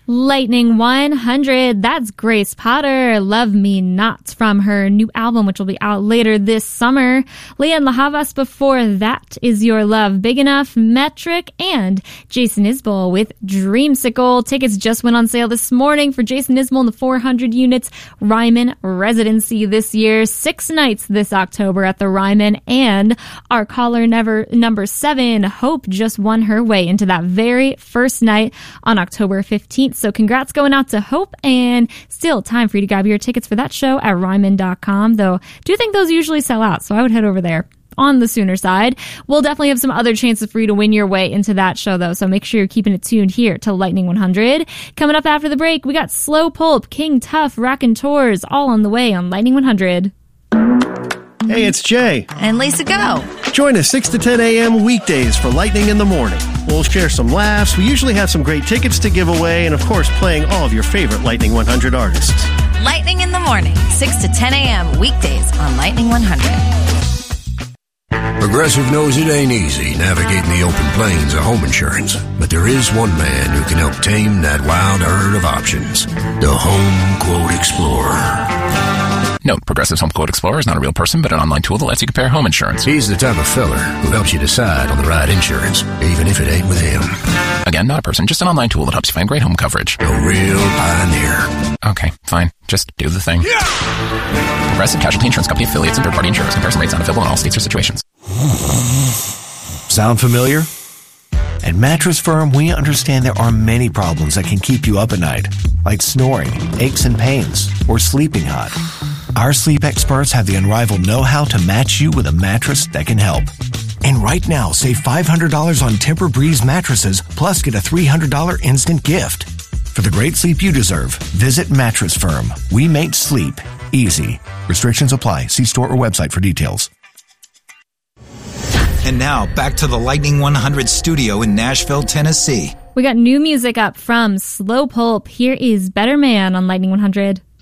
Lightning 100, that's Grace Potter, Love Me Not, from her new album, which will be out later this summer. Leanne La Havas before that, Is Your Love Big Enough, Metric, and Jason Isbell with Dreamsicle. Tickets just went on sale this morning for Jason Isbell and the 400 units Ryman residency this year. 6 nights this October at the Ryman, and our caller number 7, Hope, just won her way into that very first night on October 15th. So congrats going out to Hope, and still time for you to grab your tickets for that show at Ryman.com, though do think those usually sell out, so I would head over there on the sooner side. We'll definitely have some other chances for you to win your way into that show, though, so make sure you're keeping it tuned here to Lightning 100. Coming up after the break, we got Slow Pulp, King Tuff, Raconteurs, all on the way on Lightning 100. Hey, it's Jay. And Lisa Go. Join us 6 to 10 a.m. weekdays for Lightning in the Morning. We'll share some laughs. We usually have some great tickets to give away, and of course, playing all of your favorite Lightning 100 artists. Lightning in the Morning, 6 to 10 a.m. weekdays on Lightning 100. Progressive knows it ain't easy navigating the open plains of home insurance, but there is one man who can help tame that wild herd of options. The Home Quote Explorer. Note, Progressive's Home Quote Explorer is not a real person, but an online tool that lets you compare home insurance. He's the type of fella who helps you decide on the right insurance, even if it ain't with him. Again, not a person, just an online tool that helps you find great home coverage. A real pioneer. Okay, fine. Just do the thing. Yeah! Progressive Casualty Insurance Company affiliates and third-party insurers. Comparison rates not available in all states or situations. Sound familiar? At Mattress Firm, we understand there are many problems that can keep you up at night, like snoring, aches and pains, or sleeping hot. Our sleep experts have the unrivaled know-how to match you with a mattress that can help. And right now, save $500 on Tempur-Breeze mattresses, plus get a $300 instant gift. For the great sleep you deserve, visit Mattress Firm. We make sleep easy. Restrictions apply. See store or website for details. And now, back to the Lightning 100 studio in Nashville, Tennessee. We got new music up from Slow Pulp. Here is Better Man on Lightning 100.